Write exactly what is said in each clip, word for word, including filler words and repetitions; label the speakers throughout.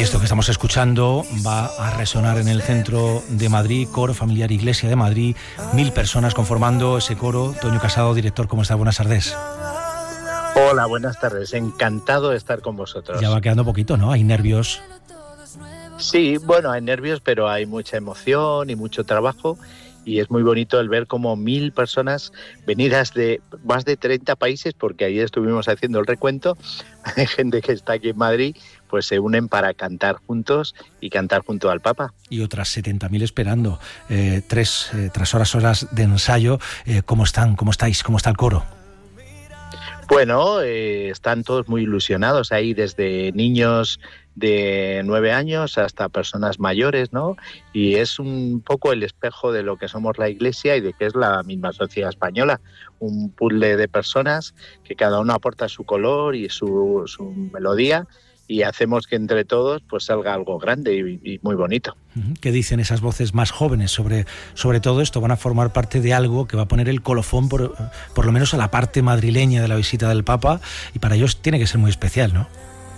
Speaker 1: esto que estamos escuchando va a resonar en el centro de Madrid, Coro Familiar Iglesia de Madrid, mil personas conformando ese coro. Toño Casado, director, ¿cómo está? Buenas tardes.
Speaker 2: Hola, buenas tardes. Encantado de estar con vosotros.
Speaker 1: Ya va quedando poquito, ¿no? Hay nervios.
Speaker 2: Sí, bueno, hay nervios, pero hay mucha emoción y mucho trabajo. Y es muy bonito el ver como mil personas venidas de más de treinta países, porque ayer estuvimos haciendo el recuento, hay gente que está aquí en Madrid, pues se unen para cantar juntos y cantar junto al Papa.
Speaker 1: Y otras setenta mil esperando, eh, tres, eh, tras horas, horas de ensayo. Eh, ¿Cómo están? ¿Cómo estáis? ¿Cómo está el coro?
Speaker 2: Bueno, eh, están todos muy ilusionados ahí, desde niños de nueve años hasta personas mayores, ¿no? Y es un poco el espejo de lo que somos la Iglesia y de que es la misma sociedad española, un puzzle de personas que cada uno aporta su color y su, su melodía, y hacemos que entre todos pues salga algo grande y, y muy bonito.
Speaker 1: ¿Qué dicen esas voces más jóvenes sobre, sobre todo esto? Van a formar parte de algo que va a poner el colofón por, por lo menos a la parte madrileña de la visita del Papa, y para ellos tiene que ser muy especial, ¿no?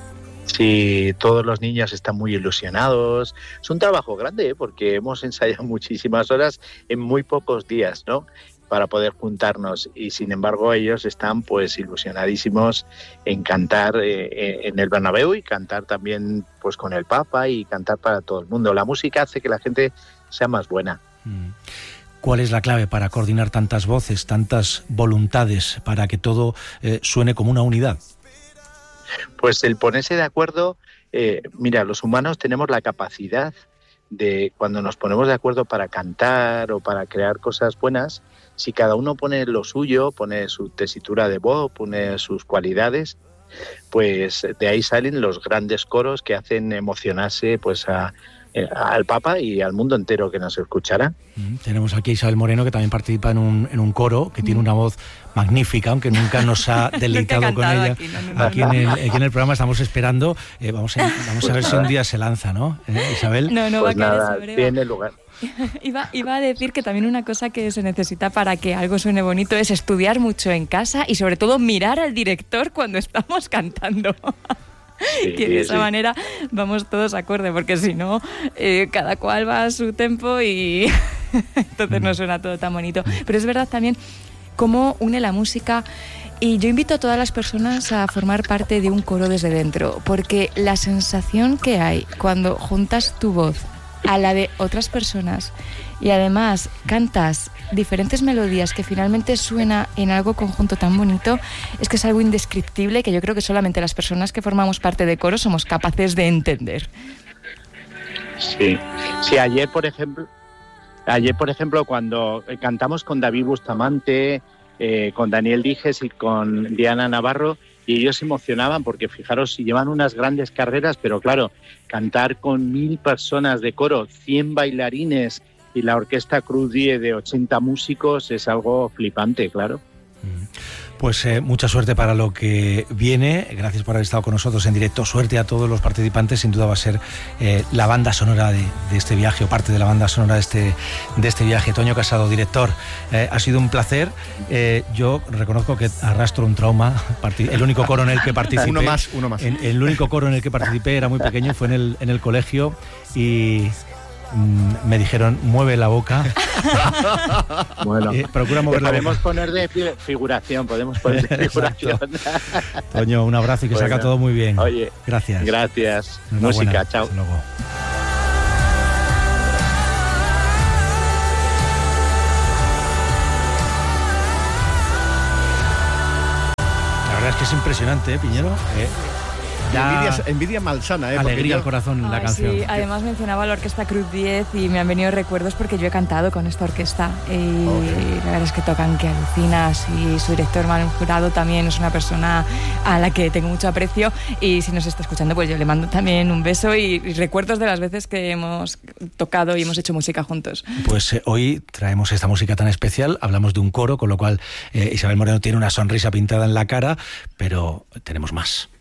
Speaker 2: Sí, todos los niños están muy ilusionados. Es un trabajo grande, ¿eh? Porque hemos ensayado muchísimas horas en muy pocos días, ¿no?, para poder juntarnos, y sin embargo ellos están pues ilusionadísimos en cantar eh, en el Bernabéu y cantar también pues con el Papa y cantar para todo el mundo. La música hace que la gente sea más buena.
Speaker 1: ¿Cuál es la clave para coordinar tantas voces, tantas voluntades, para que todo eh, suene como una unidad?
Speaker 2: Pues el ponerse de acuerdo. Eh, mira, los humanos tenemos la capacidad de, cuando nos ponemos de acuerdo para cantar o para crear cosas buenas, si cada uno pone lo suyo, pone su tesitura de voz, pone sus cualidades, pues de ahí salen los grandes coros que hacen emocionarse pues a, a, al Papa y al mundo entero que nos escuchará.
Speaker 1: Mm, tenemos aquí a Isabel Moreno, que también participa en un, en un coro, que tiene una voz magnífica, aunque nunca nos ha deleitado con ella. Aquí, no, no, aquí, no. En el, aquí en el programa estamos esperando, eh, vamos, a, vamos pues a ver nada. Si un día se lanza, ¿no? ¿Eh, Isabel?
Speaker 3: No, no
Speaker 2: pues
Speaker 3: va a
Speaker 2: nada,
Speaker 3: sobre,
Speaker 2: tiene lugar.
Speaker 3: Iba, iba a decir que también una cosa que se necesita para que algo suene bonito es estudiar mucho en casa y sobre todo mirar al director cuando estamos cantando. Sí, que de esa sí. manera vamos todos acorde, porque si no, eh, cada cual va a su tempo y entonces no suena todo tan bonito. Pero es verdad también cómo une la música. Y yo invito a todas las personas a formar parte de un coro desde dentro, porque la sensación que hay cuando juntas tu voz a la de otras personas y además cantas diferentes melodías que finalmente suena en algo conjunto tan bonito, es que es algo indescriptible que yo creo que solamente las personas que formamos parte de coro somos capaces de entender.
Speaker 2: Sí, sí, ayer por ejemplo, ayer por ejemplo cuando cantamos con David Bustamante, eh, con Daniel Dijes y con Diana Navarro, y ellos se emocionaban porque fijaros, si llevan unas grandes carreras, pero claro, cantar con mil personas de coro, cien bailarines y la orquesta Cruz diez de ochenta músicos es algo flipante, claro.
Speaker 1: Pues eh, mucha suerte para lo que viene. Gracias por haber estado con nosotros en directo. Suerte a todos los participantes. Sin duda va a ser eh, la banda sonora de, de este viaje, o parte de la banda sonora de este, de este viaje. Toño Casado, director, eh, ha sido un placer. Eh, yo reconozco que arrastro un trauma. El único coro en el que participé,
Speaker 4: uno más, uno más.
Speaker 1: En, el único coro en el que participé era muy pequeño, fue en el, en el colegio, y me dijeron, mueve la boca.
Speaker 2: Bueno,
Speaker 1: eh, procura mover la
Speaker 2: podemos
Speaker 1: boca.
Speaker 2: poner de figuración, podemos poner de figuración.
Speaker 1: Toño, un abrazo y que bueno, salga todo muy bien.
Speaker 2: Oye,
Speaker 1: gracias.
Speaker 2: Gracias. Música, chao.
Speaker 1: Hasta luego. La verdad es que es impresionante, ¿eh, Piñero? Eh,
Speaker 4: Envidia, envidia malsana, ¿eh?
Speaker 1: Alegría
Speaker 4: yo...
Speaker 1: al corazón en la
Speaker 3: Ay,
Speaker 1: canción.
Speaker 3: Sí, además mencionaba la Orquesta Cruz diez y me han venido recuerdos porque yo he cantado con esta orquesta y okay. La verdad es que tocan que alucinas, y su director Manuel Jurado también es una persona a la que tengo mucho aprecio, y si nos está escuchando pues yo le mando también un beso y, y recuerdos de las veces que hemos tocado y hemos hecho música juntos.
Speaker 1: Pues eh, hoy traemos esta música tan especial, hablamos de un coro, con lo cual eh, Isabel Moreno tiene una sonrisa pintada en la cara, pero tenemos más.